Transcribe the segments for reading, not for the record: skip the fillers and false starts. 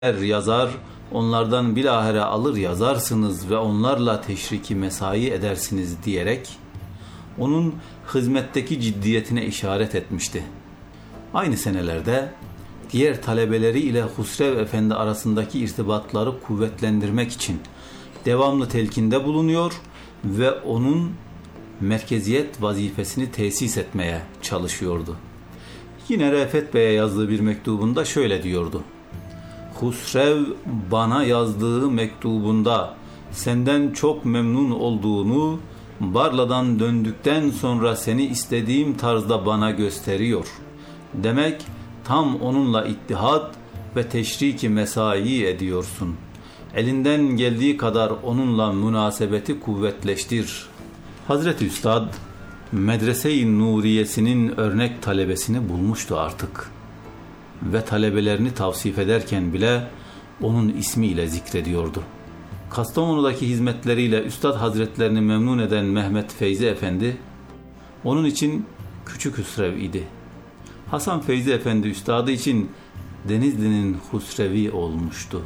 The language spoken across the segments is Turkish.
yazar, onlardan bilahare alır yazarsınız ve onlarla teşriki mesai edersiniz diyerek onun hizmetteki ciddiyetine işaret etmişti. Aynı senelerde diğer talebeleri ile Husrev Efendi arasındaki irtibatları kuvvetlendirmek için devamlı telkinde bulunuyor ve onun merkeziyet vazifesini tesis etmeye çalışıyordu. Yine Refet Bey'e yazdığı bir mektubunda şöyle diyordu: Husrev bana yazdığı mektubunda senden çok memnun olduğunu, Barla'dan döndükten sonra seni istediğim tarzda bana gösteriyor. Demek tam onunla ittihat ve teşriki mesai ediyorsun. Elinden geldiği kadar onunla münasebeti kuvvetleştir. Hazreti Üstad Medrese-i Nuriyesi'nin örnek talebesini bulmuştu artık ve talebelerini tavsif ederken bile onun ismiyle zikrediyordu. Kastamonu'daki hizmetleriyle Üstad Hazretlerini memnun eden Mehmet Feyzi Efendi onun için Küçük Husrev idi. Hasan Feyzi Efendi Üstadı için Denizli'nin Husrevi olmuştu.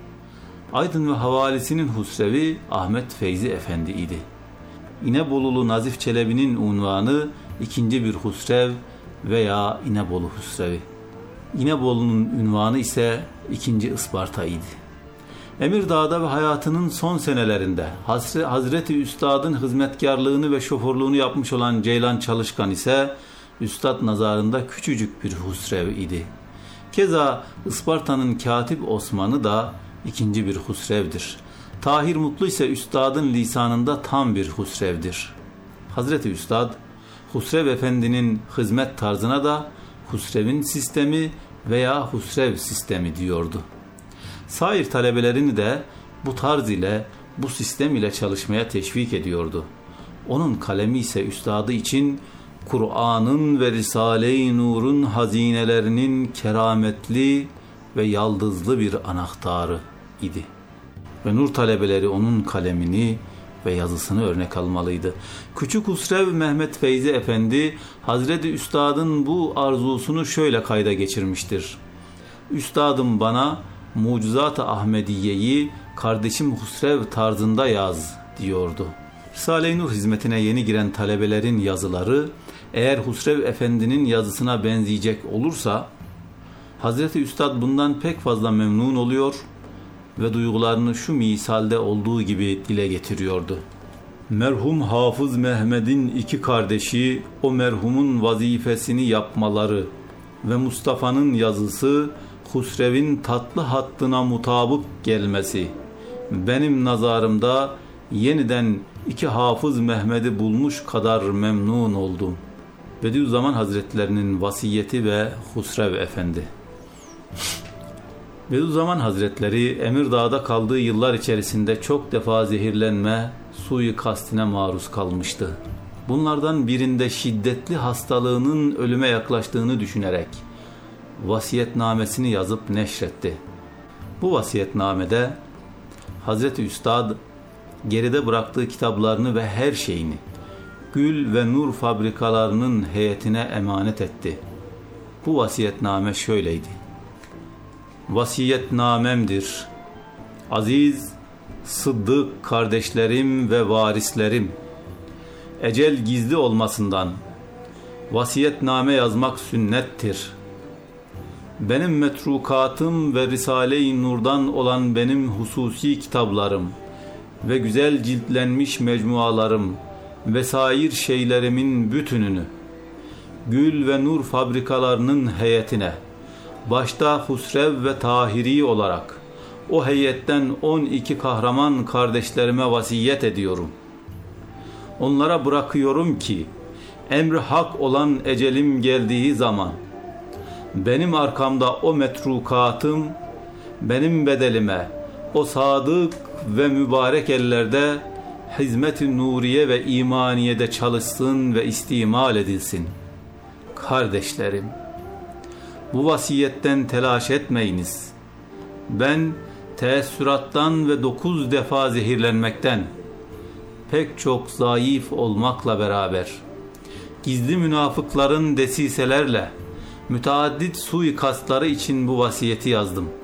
Aydın ve havalisinin Husrevi Ahmet Feyzi Efendi idi. İnebolulu Nazif Çelebi'nin unvanı ikinci bir Husrev veya İnebolu Husrevi. İnebolu'nun unvanı ise ikinci Isparta idi. Emirdağ'da ve hayatının son senelerinde Hazreti Üstad'ın hizmetkarlığını ve şoförlüğünü yapmış olan Ceylan Çalışkan ise Üstad nazarında küçücük bir Husrev idi. Keza Isparta'nın Katip Osman'ı da ikinci bir Husrev'dir. Tahir Mutlu ise Üstad'ın lisanında tam bir Husrev'dir. Hazreti Üstad, Husrev Efendi'nin hizmet tarzına da Husrev'in sistemi veya Husrev sistemi diyordu. Sair talebelerini de bu tarz ile, bu sistem ile çalışmaya teşvik ediyordu. Onun kalemi ise Üstadı için Kur'an'ın ve Risale-i Nur'un hazinelerinin kerametli ve yaldızlı bir anahtarı idi. Ve nur talebeleri onun kalemini ve yazısını örnek almalıydı. Küçük Husrev Mehmet Feyzi Efendi, Hazreti Üstad'ın bu arzusunu şöyle kayda geçirmiştir: Üstadım bana Mucizat-ı Ahmediye'yi kardeşim Husrev tarzında yaz diyordu. Risale-i Nur hizmetine yeni giren talebelerin yazıları eğer Husrev Efendi'nin yazısına benzeyecek olursa Hazreti Üstad bundan pek fazla memnun oluyor ve duygularını şu misalde olduğu gibi dile getiriyordu. Merhum Hafız Mehmet'in iki kardeşi o merhumun vazifesini yapmaları ve Mustafa'nın yazısı Husrev'in tatlı hattına mutabık gelmesi benim nazarımda yeniden iki Hafız Mehmet'i bulmuş kadar memnun oldum. Bediüzzaman Hazretlerinin vasiyeti ve Husrev Efendi. Bediüzzaman Hazretleri Emirdağ'da kaldığı yıllar içerisinde çok defa zehirlenme, suikastine maruz kalmıştı. Bunlardan birinde şiddetli hastalığının ölüme yaklaştığını düşünerek vasiyetnamesini yazıp neşretti. Bu vasiyetnamede Hazreti Üstad geride bıraktığı kitaplarını ve her şeyini Gül ve Nur fabrikalarının heyetine emanet etti. Bu vasiyetname şöyleydi: Vasiyetnamemdir. Aziz, sıddık kardeşlerim ve varislerim, ecel gizli olmasından vasiyetname yazmak sünnettir. Benim metrukatım ve Risale-i Nur'dan olan benim hususi kitaplarım ve güzel ciltlenmiş mecmualarım vesair şeylerimin bütününü Gül ve Nur fabrikalarının heyetine, başta Husrev ve Tahiri olarak o heyetten 12 kahraman kardeşlerime vasiyet ediyorum. Onlara bırakıyorum ki emri hak olan ecelim geldiği zaman benim arkamda o metrukatım benim bedelime o sadık ve mübarek ellerde hizmet-i nuriye ve imaniyede çalışsın ve istimal edilsin. Kardeşlerim, bu vasiyetten telaş etmeyiniz. Ben teessürattan ve 9 defa zehirlenmekten, pek çok zayıf olmakla beraber, gizli münafıkların desiselerle, müteaddit suikastları için bu vasiyeti yazdım.